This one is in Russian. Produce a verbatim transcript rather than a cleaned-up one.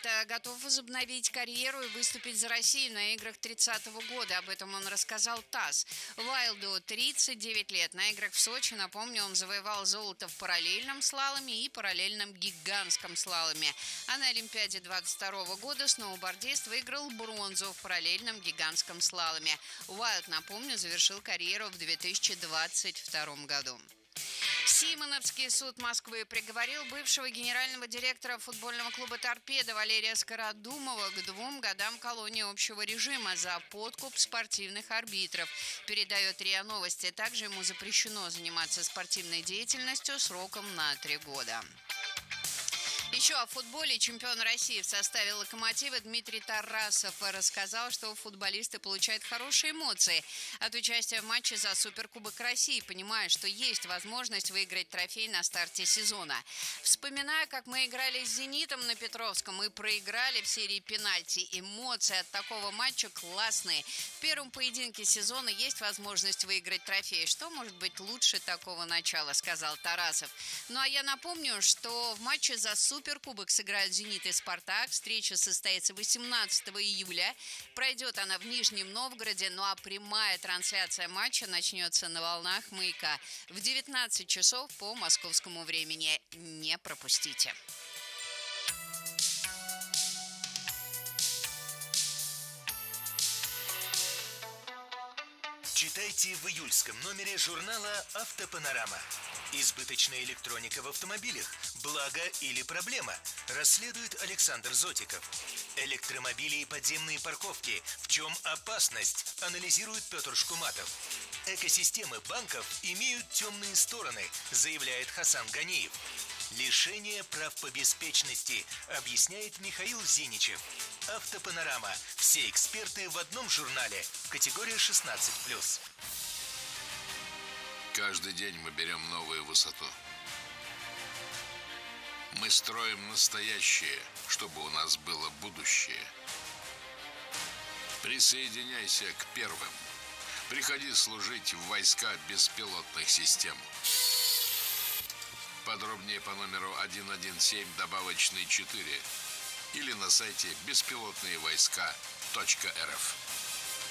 э, готов возобновить карьеру и выступить за Россию на играх тридцатого года. Об этом он рассказал ТАСС. Уайлду тридцать девять лет. На играх в Сочи, напомню, он завоевал золото в параллельном слаломе и параллельном гигантском слаломе. А на Олимпиаде двадцать второго года сноубордист выиграл бронзу в параллельном гигантском слаломе. Уайлд, напомню, завершил карьеру в две тысячи двадцать втором году. Симоновский суд Москвы приговорил бывшего генерального директора футбольного клуба «Торпедо» Валерия Скородумова к двум годам колонии общего режима за подкуп спортивных арбитров. Передает РИА Новости. Также ему запрещено заниматься спортивной деятельностью сроком на три года. Еще о футболе. Чемпион России в составе «Локомотива» Дмитрий Тарасов рассказал, что футболисты получают хорошие эмоции от участия в матче за Суперкубок России, понимая, что есть возможность выиграть трофей на старте сезона. Вспоминая, как мы играли с «Зенитом» на Петровском и проиграли в серии пенальти, эмоции от такого матча классные. В первом поединке сезона есть возможность выиграть трофей. Что может быть лучше такого начала, сказал Тарасов. Ну а я напомню, что в матче за Суперкубок Суперкубок сыграют «Зенит» и «Спартак». Встреча состоится восемнадцатого июля. Пройдет она в Нижнем Новгороде. Ну а прямая трансляция матча начнется на волнах «Маяка» в девятнадцать часов по московскому времени. Не пропустите. Читайте в июльском номере журнала «Автопанорама». Избыточная электроника в автомобилях. Благо или проблема? Расследует Александр Зотиков. Электромобили и подземные парковки. В чем опасность? Анализирует Петр Шкуматов. Экосистемы банков имеют темные стороны, заявляет Хасан Ганиев. Лишение прав по беспечности, объясняет Михаил Зиничев. Автопанорама. Все эксперты в одном журнале. Категория шестнадцать плюс. Каждый день мы берем новую высоту. Мы строим настоящее, чтобы у нас было будущее. Присоединяйся к первым. Приходи служить в войска беспилотных систем. Подробнее по номеру один один семь добавочный четыре или на сайте беспилотные войска точка эр эф.